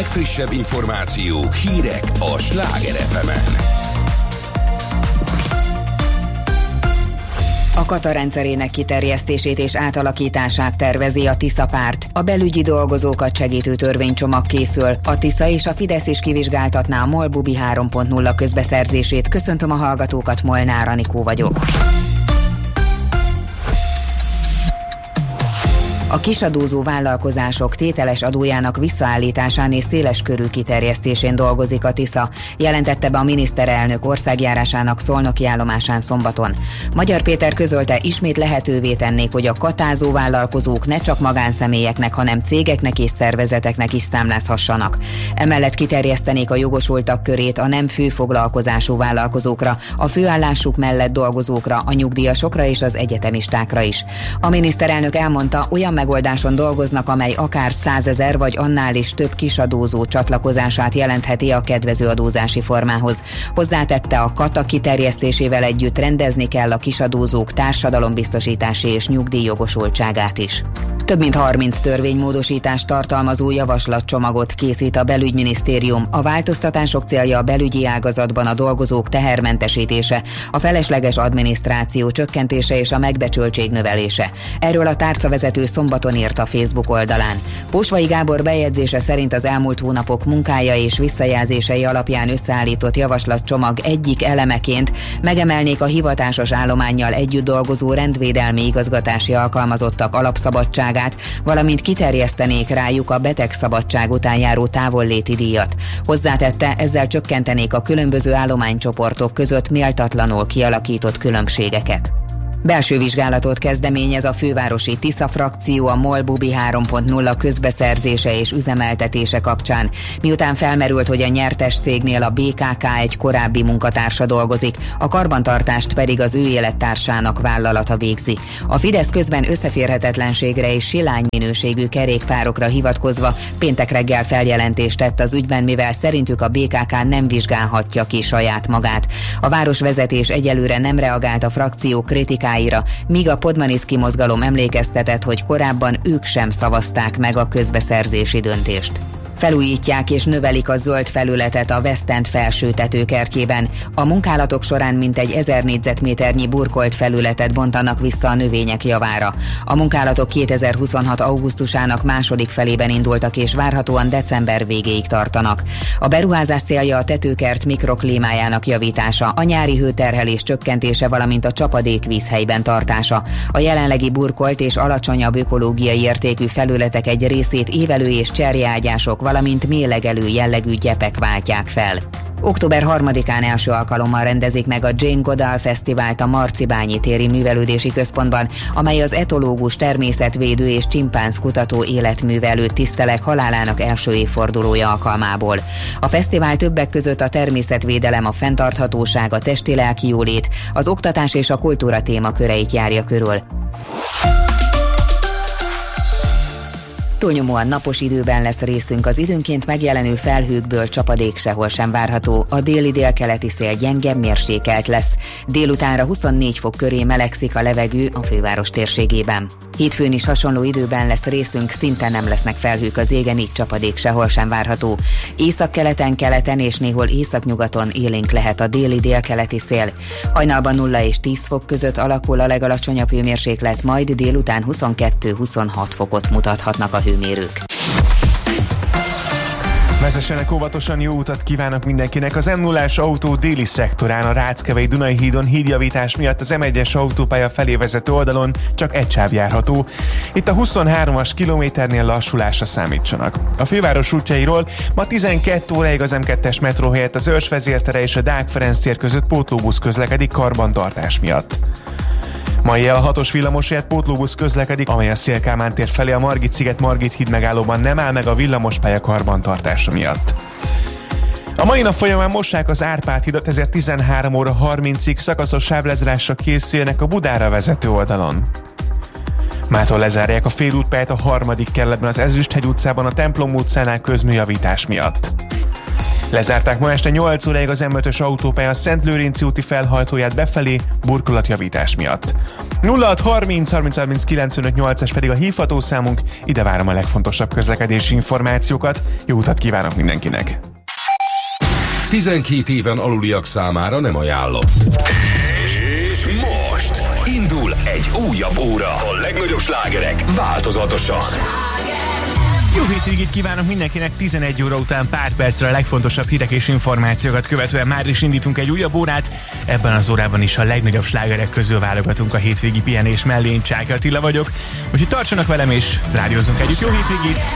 legfrissebb információk, hírek a Sláger FM-en. A kata rendszerének kiterjesztését és átalakítását tervezi a Tisza párt. A belügyi dolgozókat segítő törvénycsomag készül. A Tisza és a Fidesz is kivizsgáltatná a MOL Bubi 3.0 közbeszerzését. Köszöntöm a hallgatókat, Molnár Anikó vagyok. A kisadózó vállalkozások tételes adójának visszaállításán és széles körű kiterjesztésén dolgozik a Tisza, jelentette be a miniszterelnök országjárásának szolnoki állomásán szombaton. Magyar Péter közölte, ismét lehetővé tennék, hogy a katázó vállalkozók ne csak magánszemélyeknek, hanem cégeknek és szervezeteknek is számlázhassanak. Emellett kiterjesztenék a jogosultak körét a nem főfoglalkozású vállalkozókra, a főállásuk mellett dolgozókra, a nyugdíjasokra és az egyetemistákra is. A miniszterelnök elmondta, olyan megoldáson dolgoznak, amely akár 100 000 vagy annál is több kisadózó csatlakozását jelentheti a kedvező adózási formához. Hozzátette, a kata kiterjesztésével együtt rendezni kell a kisadózók társadalombiztosítási és nyugdíjjogosultságát is. Több mint 30 törvénymódosítást tartalmazó javaslatcsomagot készít a belügyminisztérium. A változtatások célja a belügyi ágazatban a dolgozók tehermentesítése, a felesleges adminisztráció csökkentése és a megbecsültség növelése. Erről a tárcavezető szombaton írt a Facebook oldalán. Posvai Gábor bejegyzése szerint az elmúlt hónapok munkája és visszajelzései alapján összeállított javaslatcsomag egyik elemeként megemelnék a hivatásos állománnyal együtt dolgozó rendvédelmi igazgatási alkalmazottak alapszabadságát, valamint kiterjesztenék rájuk a betegszabadság után járó távolléti díjat. Hozzátette, ezzel csökkentenék a különböző állománycsoportok között méltatlanul kialakított különbségeket. Belső vizsgálatot kezdeményez a fővárosi Tisza frakció a MOL Bubi 3.0 közbeszerzése és üzemeltetése kapcsán, miután felmerült, hogy a nyertes cégnél a BKK egy korábbi munkatársa dolgozik, a karbantartást pedig az ő élettársának vállalata végzi. A Fidesz közben összeférhetetlenségre és silány minőségű kerékpárokra hivatkozva péntek reggel feljelentést tett az ügyben, mivel szerintük a BKK nem vizsgálhatja ki saját magát. A városvezetés egyelőre nem reagált a frakció kritikájára, míg a Podmaniszki mozgalom emlékeztetett, hogy korábban ők sem szavazták meg a közbeszerzési döntést. Felújítják és növelik a zöld felületet a West End felső tetőkertjében. A munkálatok során mintegy 1000 négyzetméternyi burkolt felületet bontanak vissza a növények javára. A munkálatok 2026. augusztusának második felében indultak és várhatóan december végéig tartanak. A beruházás célja a tetőkert mikroklímájának javítása, a nyári hőterhelés csökkentése, valamint a csapadékvíz helyben tartása. A jelenlegi burkolt és alacsonyabb ökológiai értékű felületek egy részét évelő és cserjeágyások, valamint mélegelő jellegű gyepek váltják fel. Október 3-án első alkalommal rendezik meg a Jane Goodall Fesztivált a Marcibányi téri művelődési központban, amely az etológus, természetvédő és csimpánz kutató életműve előtt tisztelek halálának első évfordulója alkalmából. A fesztivál többek között a természetvédelem, a fenntarthatóság, a testi-lelki jólét, az oktatás és a kultúra témaköreit járja körül. Túlnyomóan napos időben lesz részünk, az időnként megjelenő felhőkből csapadék sehol sem várható, a déli-délkeleti szél gyengebb, mérsékelt lesz. Délutánra 24 fok köré melegszik a levegő a főváros térségében. Hétfőn is hasonló időben lesz részünk, szinte nem lesznek felhők az égen, így csapadék sehol sem várható. Északkeleten, keleten és néhol északnyugaton élénk lehet a déli-délkeleti szél. Hajnalban 0 és 10 fok között alakul a legalacsonyabb hőmérséklet, majd délután 22-26 fokot mutathatnak a hőmérők. Vezessenek óvatosan, jó utat kívánok mindenkinek! Az M0-ás autó déli szektorán a Ráckevei Dunai hídon hídjavítás miatt az M1-es autópálya felé vezető oldalon csak egy sáv járható. Itt a 23-as kilométernél lassulásra számítsanak. A főváros útjairól ma 12 óráig az M2-es metró helyett az Őrs vezértere és a Deák Ferenc tér között pótlóbusz közlekedik karbantartás miatt. Ma éjjel a 6-os villamos helyett pótlóbusz közlekedik, amely a Széll-Kálmán tér felé a Margit-sziget Margit híd megállóban nem áll meg a villamospálya karbantartása miatt. A mai nap folyamán mossák az Árpád hidat, ezért 13 óra 30-ig szakaszos sávlezárásra készüljenek a Budára vezető oldalon. Mától lezárják a félútpályát a 3. kerületben az Ezüsthegy utcában a Templom utcánál közműjavítás miatt. Lezárták ma este 8 óráig az M5-ös autópálya Szentlőrinci úti felhajtóját befelé burkolatjavítás miatt. 0630 30 30 95 8-es pedig a hívható számunk, ide várom a legfontosabb közlekedési információkat. Jó utat kívánok mindenkinek! 12 éven aluliak számára nem ajánlott. És most indul egy újabb óra. A legnagyobb slágerek változatosan. Jó hétvégét kívánok mindenkinek, 11 óra után pár percre a legfontosabb hírek és információkat követően már is indítunk egy újabb órát. Ebben az órában is a legnagyobb slágerek közül válogatunk a hétvégi pihenés mellé. Én Csáky Attila vagyok, úgyhogy tartsanak velem és rádiózzunk együtt. Jó hétvégét!